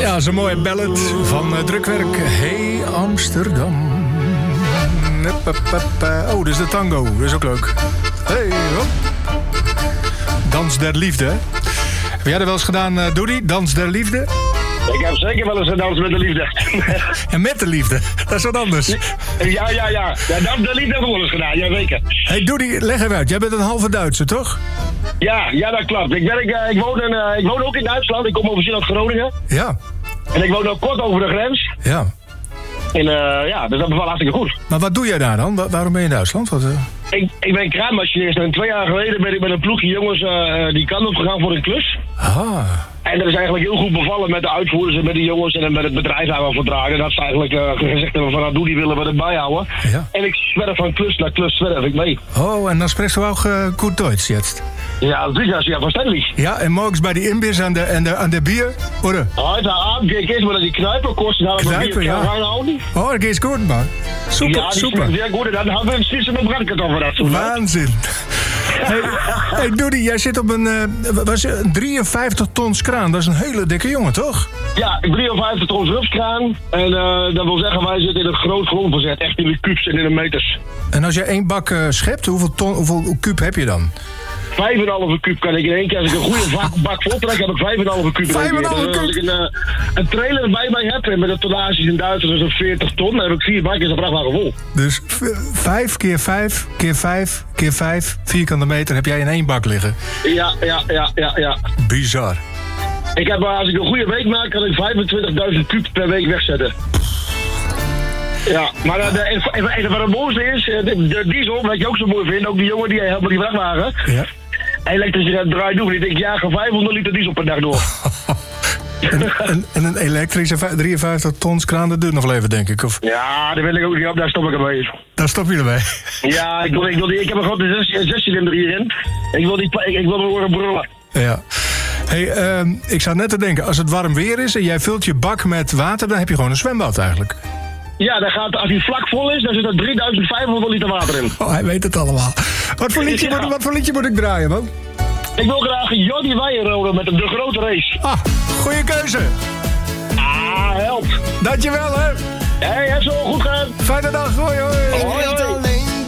Ja, dat is een mooie ballad van Drukwerk. Hey Amsterdam. Oh, dat is de tango. Dat is ook leuk. Hey, hop. Dans der liefde. Heb jij dat wel eens gedaan, Doody? Dans der liefde? Ik heb zeker wel eens een dans met de liefde. En met de liefde, dat is wat anders. Ja. Ja, dans der liefde heb ik wel eens gedaan, ja zeker. Hey Doody, leg even uit. Jij bent een halve Duitser, toch? Ja, dat klopt. Ik woon ook in Duitsland. Ik kom officieel uit Groningen. Ja. En ik woon ook kort over de grens. Ja. En dus dat bevalt hartstikke goed. Maar wat doe jij daar dan? Waarom ben je in Duitsland? Ik ben kraanmachinist en 2 jaar geleden ben ik met een ploegje jongens die kant op gegaan voor een klus. Ah. En dat is eigenlijk heel goed bevallen met de uitvoerders en met de jongens en met het bedrijf waar we voor dragen. Dat ze eigenlijk gezegd hebben van nou, die willen we erbij houden. Ja. En ik zwerf van klus naar klus zwerf ik mee. Oh, en dan spreekt du auch gut Deutsch jetzt? Ja, sicher, ja, verständlich. Ja, en morgens bij die Imbiss aan de Bier, oder? Heute Abend gehe ich erstmal naar die Kneipe, kosten haben wir Bier reinhauen. Oh, dat geht's gut, man. Super, ja, die super. Sehr gut, en dan hebben we een sisse met brandkartoffel dazu. Waanzin. Hey Doody, jij zit op een 53 tons kraan. Dat is een hele dikke jongen, toch? Ja, 53 tons rupskraan. En dat wil zeggen, wij zitten in een groot grondverzet. Echt in de kubus en in de meters. En als je 1 bak schept, hoeveel kuub heb je dan? 5,5 kuub kan ik in één keer. Als ik een goede bak vol trek, heb ik 5,5 kuub in één keer. Dus als ik een trailer bij mij heb en met de tonnages in Duitsland is 40 ton, dan heb ik 4 bakjes een vrachtwagen vol. Dus 5 keer 5 keer 5 keer 5 vierkante meter heb jij in 1 bak liggen? Ja. Bizar. Ik heb, als ik een goede week maak, kan ik 25.000 kuub per week wegzetten. Ja, maar wat het mooiste is, de diesel, wat je ook zo mooi vindt, ook die jongen die helpt met die vrachtwagen. Ja. Elektrische draai doen. Ik denk, ja, ga 500 liter diesel per dag door. en een elektrische 53 tons kraan, dat duurt nog wel even, denk ik. Of? Ja, daar wil ik ook niet op, daar stop ik ermee. Daar stop je ermee? Ja, ik heb een grote 6-cilinder hierin. Ik wil me horen brullen. Ja. Hey, ik zou net te denken, als het warm weer is en jij vult je bak met water, dan heb je gewoon een zwembad eigenlijk. Ja, dan gaat, als hij vlak vol is, dan zit er 3500 liter water in. Oh, hij weet het allemaal. Wat voor liedje moet ik draaien, man? Ik wil graag Jordi Weijenrode met de grote race. Ah, goede keuze. Ah, helpt. Dankjewel, hè. Hey, heb zo goed gedaan. Fijne dag, hoi. Hoi.